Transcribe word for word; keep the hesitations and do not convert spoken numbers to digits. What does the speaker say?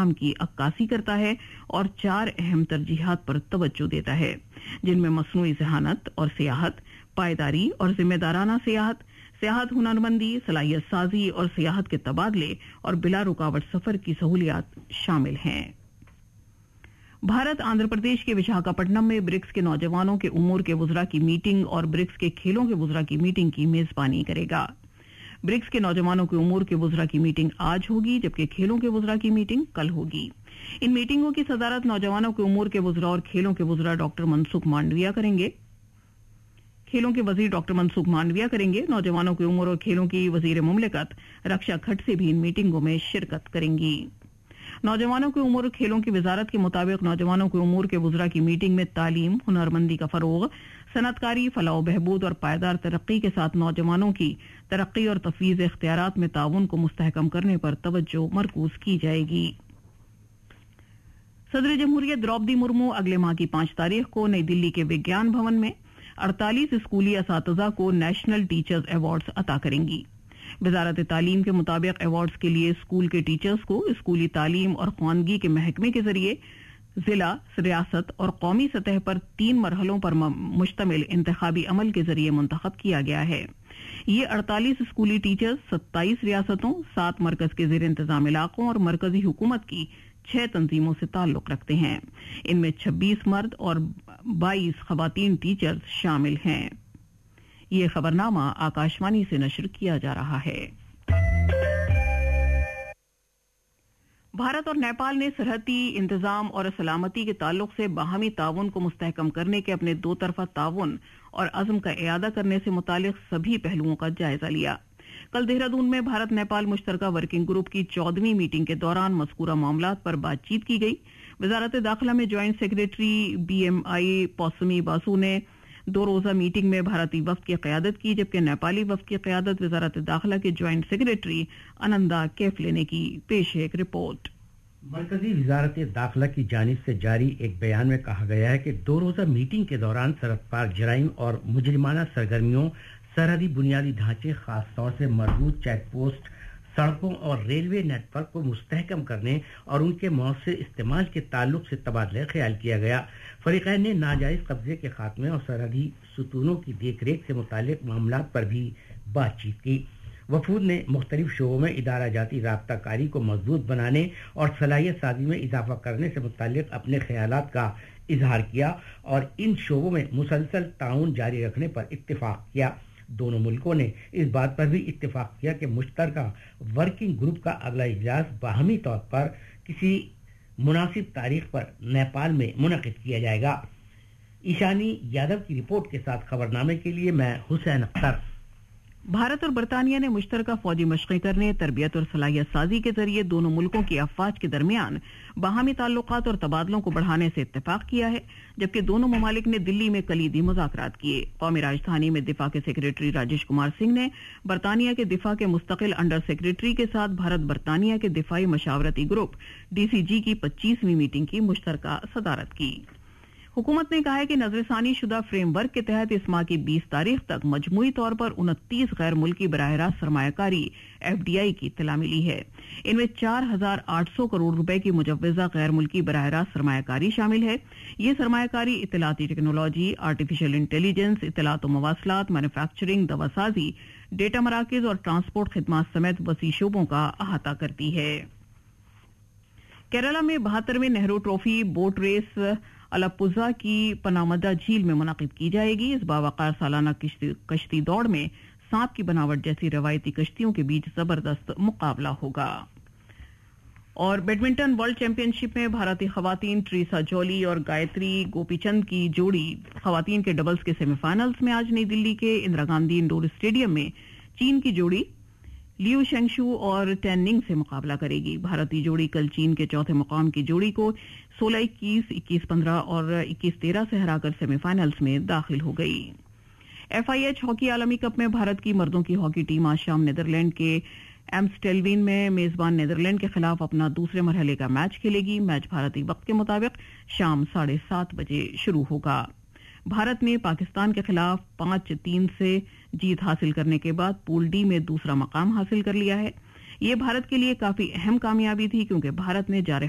اقدام کی عکاسی کرتا ہے اور چار اہم ترجیحات پر توجہ دیتا ہے، جن میں مصنوعی ذہانت اور سیاحت، پائیداری اور ذمہ دارانہ سیاحت، سیاحت ہنرمندی، صلاحیت سازی اور سیاحت کے تبادلے اور بلا رکاوٹ سفر کی سہولیات شامل ہیں۔ بھارت آندھرا پردیش کے وشاکھاپٹنم میں برکس کے نوجوانوں کے امور کے وزراء کی میٹنگ اور برکس کے کھیلوں کے وزراء کی میٹنگ کی میزبانی کرے گا۔ برکس کے نوجوانوں کے امور کے وزراء کی میٹنگ آج ہوگی، جبکہ کھیلوں کے وزراء کی میٹنگ کل ہوگی۔ ان میٹنگوں کی صدارت نوجوانوں کے امور کے وزراء اور کھیلوں کے وزراء ڈاکٹر منسکھ مانڈویا کریں گے۔ کھیلوں کے وزیر ڈاکٹر منسکھ مانڈویا کریں گے۔ نوجوانوں کے امور اور کھیلوں کی وزیر مملکت رکشا کھڈسے بھی ان میٹنگوں میں شرکت کریں گی۔ نوجوانوں کے امور اور کھیلوں کی وزارت کے مطابق نوجوانوں کے امور کے وزراء کی میٹنگ میں تعلیم، ہنرمندی کا فروغ، صنعت کاری، فلاح و بہبود اور پائیدار ترقی کے ساتھ نوجوانوں کی ترقی اور تفویض اختیارات میں تعاون کو مستحکم کرنے پر توجہ مرکوز کی جائے گی۔ صدر جمہوریہ دروپدی مرمو اگلے ماہ کی پانچ تاریخ کو نئی دلی کے وگیان بھون میں اڑتالیس اسکولی اساتذہ کو نیشنل ٹیچرز ایوارڈز عطا کریں گی۔ وزارت تعلیم کے مطابق ایوارڈز کے لیے اسکول کے ٹیچرز کو اسکولی تعلیم اور خواندگی کے محکمے کے ذریعے ضلع، ریاست اور قومی سطح پر تین مرحلوں پر مشتمل انتخابی عمل کے ذریعے منتخب کیا گیا ہے۔ یہ اڑتالیس اسکولی ٹیچرز ستائیس ریاستوں، سات مرکز کے زیر انتظام علاقوں اور مرکزی حکومت کی چھ تنظیموں سے تعلق رکھتے ہیں۔ ان میں چھبیس مرد اور بائیس خواتین ٹیچرز شامل ہیں۔ یہ خبرنامہ آکاشوانی سے نشر کیا جا رہا ہے۔ بھارت اور نیپال نے سرحدی انتظام اور سلامتی کے تعلق سے باہمی تعاون کو مستحکم کرنے کے اپنے دو طرفہ تعاون اور عزم کا اعادہ کرنے سے متعلق سبھی پہلوؤں کا جائزہ لیا۔ کل دہرادون میں بھارت نیپال مشترکہ ورکنگ گروپ کی چودہویں میٹنگ کے دوران مذکورہ معاملات پر بات چیت کی گئی۔ وزارت داخلہ میں جوائنٹ سیکریٹری بی ایم آئی پوسمی باسو نے دو روزہ میٹنگ میں بھارتی وفد کی قیادت کی، جبکہ نیپالی وفد کی قیادت وزارت داخلہ کے جوائنٹ سیکریٹری انندا کیفلے نے کی۔ پیش ہے ایک رپورٹ۔ مرکزی وزارت داخلہ کی جانب سے جاری ایک بیان میں کہا گیا ہے کہ دو روزہ میٹنگ کے دوران سرحد پار جرائم اور مجرمانہ سرگرمیوں، سرحدی بنیادی ڈھانچے خاص طور سے مربوط چیک پوسٹ، سڑکوں اور ریلوے نیٹ ورک کو مستحکم کرنے اور ان کے مؤثر استعمال کے تعلق سے تبادلہ خیال کیا گیا۔ فریقین نے ناجائز قبضے کے خاتمے اور سرحدی ستونوں کی دیکھ ریکھ سے متعلق معاملات پر بھی بات چیت کی۔ وفود نے مختلف شعبوں میں ادارہ جاتی رابطہ کاری کو مضبوط بنانے اور صلاحیت سازی میں اضافہ کرنے سے متعلق اپنے خیالات کا اظہار کیا اور ان شعبوں میں مسلسل تعاون جاری رکھنے پر اتفاق کیا۔ دونوں ملکوں نے اس بات پر بھی اتفاق کیا کہ مشترکہ ورکنگ گروپ کا اگلا اجلاس باہمی طور پر کسی مناسب تاریخ پر نیپال میں منعقد کیا جائے گا۔ ایشانی یادو کی رپورٹ کے ساتھ خبرنامے کے لیے میں حسین اختر۔ بھارت اور برطانیہ نے مشترکہ فوجی مشقیں کرنے، تربیت اور صلاحیت سازی کے ذریعے دونوں ملکوں کی افواج کے درمیان باہمی تعلقات اور تبادلوں کو بڑھانے سے اتفاق کیا ہے، جبکہ دونوں ممالک نے دلی میں کلیدی مذاکرات کیے۔ قومی راجدھانی میں دفاع کے سیکریٹری راجیش کمار سنگھ نے برطانیہ کے دفاع کے مستقل انڈر سیکریٹری کے ساتھ بھارت برطانیہ کے دفاعی مشاورتی گروپ ڈی سی جی کی پچیسویں میٹنگ کی مشترکہ صدارت کی۔ حکومت نے کہا ہے کہ نظر ثانی شدہ فریم ورک کے تحت اس ماہ کی بیس تاریخ تک مجموعی طور پر انتیس غیر ملکی براہ راست سرمایہ کاری ایف ڈی آئی کی اطلاع ملی ہے۔ ان میں چار ہزار آٹھ سو کروڑ روپے کی مجوزہ غیر ملکی براہ راست سرمایہ کاری شامل ہے۔ یہ سرمایہ کاری اطلاعاتی ٹیکنالوجی، آرٹیفیشل انٹیلیجنس، اطلاعات و مواصلات، مینوفیکچرنگ، دواسازی، ڈیٹا مراکز اور ٹرانسپورٹ خدمات سمیت وسیع شعبوں کا احاطہ کرتی ہے۔ کیرالہ میں بہترویں نہرو ٹرافی بوٹ ریس الاپوزا کی پنامدہ جھیل میں منعقد کی جائے گی۔ اس باوقار سالانہ کشتی دوڑ میں سانپ کی بناوٹ جیسی روایتی کشتیوں کے بیچ زبردست مقابلہ ہوگا۔ اور بیڈمنٹن ورلڈ چیمپئن شپ میں بھارتی خواتین ٹریسا جولی اور گایتری گوپی چند کی جوڑی خواتین کے ڈبلز کے سیمی فائنلز میں آج نئی دلی کے اندرا گاندھی انڈور اسٹیڈیم میں چین کی جوڑی لیو شینگشو اور ٹین ننگ سے مقابلہ کرے گی۔ بھارتی جوڑی کل چین کے چوتھے مقام کی جوڑی کو سولہ اکیس، اکیس پندرہ اور اکیس تیرہ سے ہرا کر سیمی فائنلز میں داخل ہو گئی۔ ایف آئی ایچ ہاکی عالمی کپ میں بھارت کی مردوں کی ہاکی ٹیم آج شام نیدرلینڈ کے ایمسٹیلوین میں میزبان نیدرلینڈ کے خلاف اپنا دوسرے مرحلے کا میچ کھیلے گی۔ میچ بھارتی وقت کے مطابق شام ساڑھے سات بجے شروع ہوگا۔ بھارت نے پاکستان کے خلاف پانچ تین سے جیت حاصل کرنے کے بعد پول ڈی میں دوسرا مقام حاصل کر لیا ہے۔ یہ بھارت کے لیے کافی اہم کامیابی تھی کیونکہ بھارت نے جارحانہ